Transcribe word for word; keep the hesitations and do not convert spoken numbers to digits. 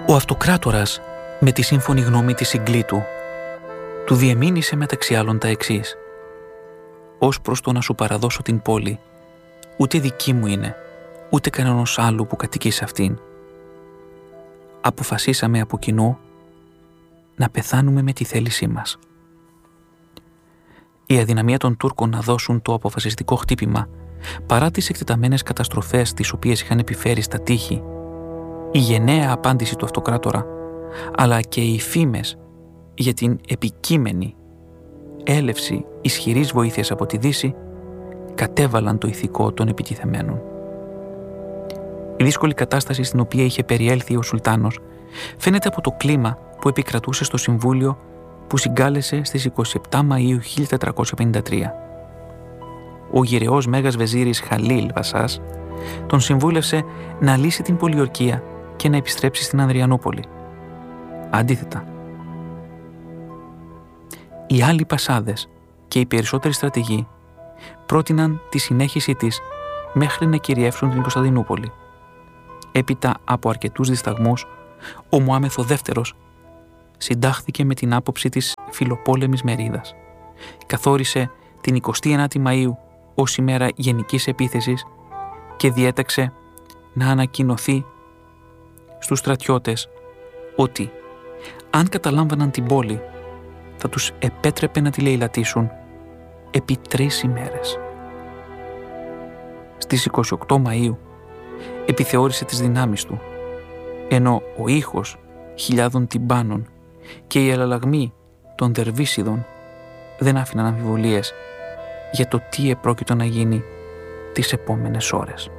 Ο αυτοκράτορας, με τη σύμφωνη γνώμη της συγκλήτου, του διεμήνυσε μεταξύ άλλων τα εξής: «Ως προς το να σου παραδώσω την πόλη, ούτε δική μου είναι, ούτε κανένας άλλου που κατοικεί σε αυτήν. Αποφασίσαμε από κοινού να πεθάνουμε με τη θέλησή μας». Η αδυναμία των Τούρκων να δώσουν το αποφασιστικό χτύπημα, παρά τις εκτεταμένες καταστροφές τις οποίες είχαν επιφέρει στα τείχη, η γενναία απάντηση του αυτοκράτορα, αλλά και οι φήμες για την επικείμενη έλευση ισχυρής βοήθειας από τη Δύση, κατέβαλαν το ηθικό των επιτιθεμένων. Η δύσκολη κατάσταση στην οποία είχε περιέλθει ο Σουλτάνος φαίνεται από το κλίμα που επικρατούσε στο Συμβούλιο που συγκάλεσε στις εικοστή εβδόμη Μαΐου χίλια τετρακόσια πενήντα τρία. Ο γυρεός Μέγας Βεζίρης Χαλίλ Βασάς τον συμβούλευσε να λύσει την πολιορκία και να επιστρέψει στην Ανδριανούπολη. Αντίθετα, οι άλλοι Πασάδες και οι περισσότεροι στρατηγοί πρότειναν τη συνέχιση της μέχρι να κυριεύσουν την Κωνσταντινούπολη. Έπειτα από αρκετούς δισταγμούς, ο Μωάμεθ ο Δεύτερος συντάχθηκε με την άποψη της φιλοπόλεμης μερίδας. Καθόρισε την εικοστή ένατη Μαΐου ως ημέρα γενικής επίθεσης και διέταξε να ανακοινωθεί στους στρατιώτες ότι αν καταλάμβαναν την πόλη θα τους επέτρεπε να τη λαιλατίσουν επί τρεις ημέρες. Στις εικοστή ογδόη Μαΐου επιθεώρησε τις δυνάμεις του, ενώ ο ήχος χιλιάδων τυμπάνων και οι αλλαλαγμοί των Δερβίσιδων δεν άφηναν αμφιβολίες για το τι επρόκειτο να γίνει τις επόμενες ώρες.